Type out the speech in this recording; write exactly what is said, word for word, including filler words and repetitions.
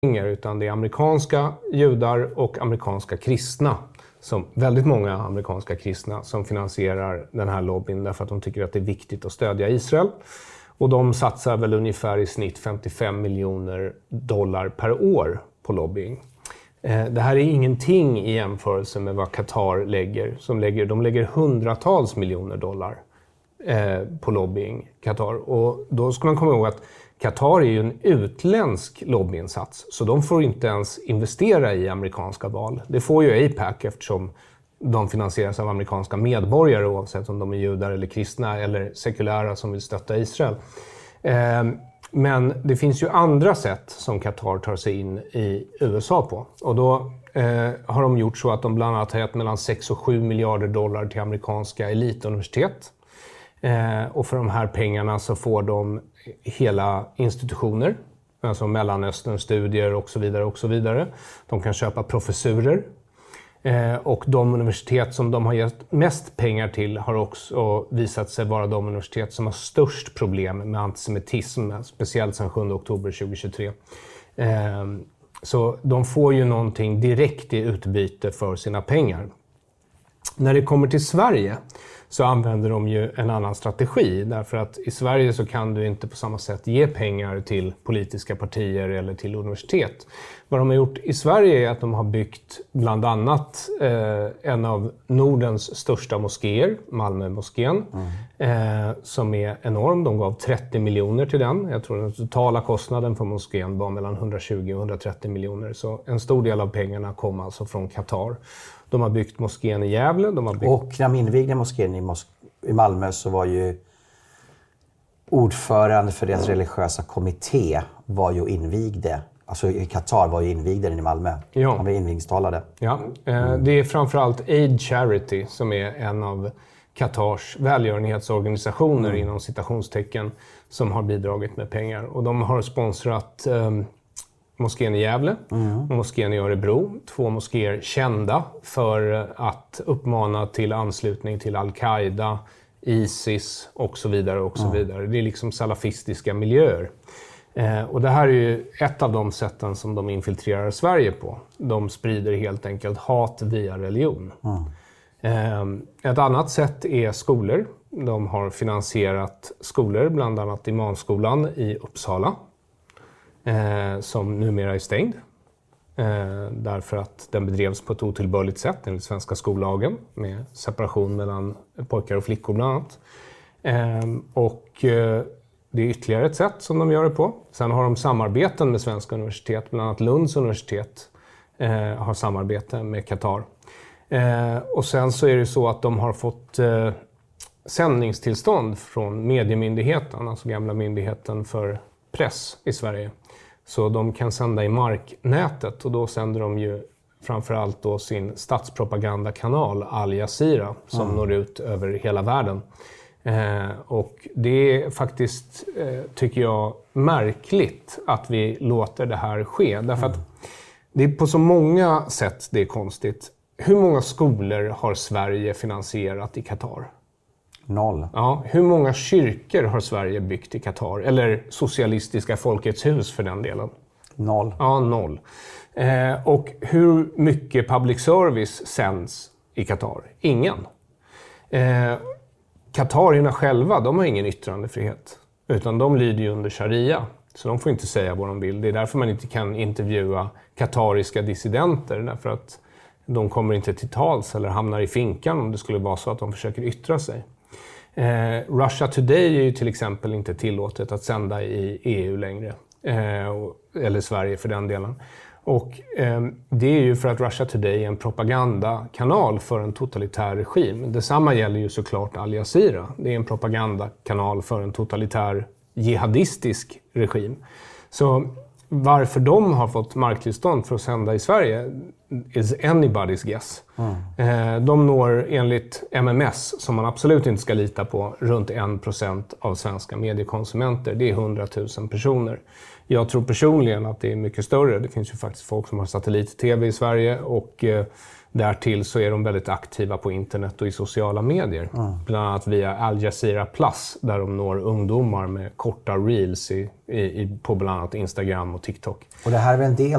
utan det är amerikanska judar och amerikanska kristna, som väldigt många amerikanska kristna som finansierar den här lobbyn därför att de tycker att det är viktigt att stödja Israel. Och de satsar väl ungefär i snitt femtiofem miljoner dollar per år på lobbying. Det här är ingenting i jämförelse med vad Qatar lägger. Som lägger de lägger hundratals miljoner dollar på lobbying, Qatar. Och då ska man komma ihåg att Qatar är ju en utländsk lobbyinsats, så de får inte ens investera i amerikanska val. Det får ju A P A C eftersom de finansieras av amerikanska medborgare oavsett om de är judar eller kristna eller sekulära som vill stötta Israel. Men det finns ju andra sätt som Qatar tar sig in i U S A på. Och då har de gjort så att de bland annat har gett mellan sex och sju miljarder dollar till amerikanska elituniversitet. Och för de här pengarna så får de hela institutioner, alltså Mellanösternstudier och så vidare och så vidare. De kan köpa professurer. Eh, och de universitet som de har gett mest pengar till har också visat sig vara de universitet som har störst problem med antisemitism, speciellt sedan sjunde oktober tjugohundratjugotre. Eh, så de får ju någonting direkt i utbyte för sina pengar. När det kommer till Sverige så använder de ju en annan strategi. Därför att i Sverige så kan du inte på samma sätt ge pengar till politiska partier eller till universitet. Vad de har gjort i Sverige är att de har byggt bland annat eh, en av Nordens största moskéer, Malmö-moskén, mm. eh, som är enorm. De gav trettio miljoner till den. Jag tror den totala kostnaden för moskén var mellan hundratjugo och hundratrettio miljoner. Så en stor del av pengarna kom alltså från Qatar. De har byggt moskén i Gävle. De har byggt... Och när de invigde moskén i, Mos- i Malmö så var ju ordförande för deras religiösa kommitté var ju invigde. Alltså i Qatar var ju invigde den i Malmö. Ja. Han var invigningstalade. Ja, eh, det är framförallt Aid Charity som är en av Qatars välgörenhetsorganisationer mm. inom citationstecken som har bidragit med pengar. Och de har sponsrat eh, moskén i Gävle mm. och moskén i Örebro. Två moskéer kända för att uppmana till anslutning till Al-Qaida, ISIS och så vidare och så mm. vidare. Det är liksom salafistiska miljöer. Eh, och det här är ju ett av de sätten som de infiltrerar Sverige på. De sprider helt enkelt hat via religion. Mm. Eh, ett annat sätt är skolor. De har finansierat skolor, bland annat Imamskolan i Uppsala. Eh, som numera är stängd. Eh, därför att den bedrevs på ett otillbörligt sätt enligt svenska skollagen. Med separation mellan pojkar och flickor bland annat. Eh, och... Eh, Det är ytterligare ett sätt som de gör det på. Sen har de samarbeten med svenska universitet. Bland annat Lunds universitet eh, har samarbete med Qatar. Eh, och sen så är det så att de har fått eh, sändningstillstånd från Mediemyndigheten, alltså gamla myndigheten för press i Sverige. Så de kan sända i marknätet och då sänder de ju framförallt då sin statspropagandakanal Al Jazeera som mm. når ut över hela världen. Eh, och det är faktiskt, eh, tycker jag, märkligt att vi låter det här ske. Därför att det är på så många sätt det är konstigt. Hur många skolor har Sverige finansierat i Qatar? Noll. Ja, hur många kyrkor har Sverige byggt i Qatar? Eller socialistiska Folkets hus för den delen? Noll. Ja, noll. Eh, och hur mycket public service sänds i Qatar? Ingen. Eh, Qatarierna själva, de har ingen yttrandefrihet. Utan de lyder ju under sharia. Så de får inte säga vad de vill. Det är därför man inte kan intervjua katariska dissidenter. Därför att de kommer inte till tals eller hamnar i finkan om det skulle vara så att de försöker yttra sig. Eh, Russia Today är ju till exempel inte tillåtet att sända i E U längre. Eh, eller Sverige för den delen. Och eh, det är ju för att Russia Today är en propagandakanal för en totalitär regim. Detsamma gäller ju såklart Al Jazeera. Det är en propagandakanal för en totalitär jihadistisk regim. Så varför de har fått marktillstånd för att sända i Sverige, is anybody's guess. Mm. Eh, de når enligt M M S, som man absolut inte ska lita på, runt en procent av svenska mediekonsumenter. Det är hundratusen personer. Jag tror personligen att det är mycket större. Det finns ju faktiskt folk som har satellit-tv i Sverige och eh, därtill så är de väldigt aktiva på internet och i sociala medier. Mm. Bland annat via Al Jazeera Plus, där de når ungdomar med korta reels i, i, på bland annat Instagram och TikTok. Och det här är en del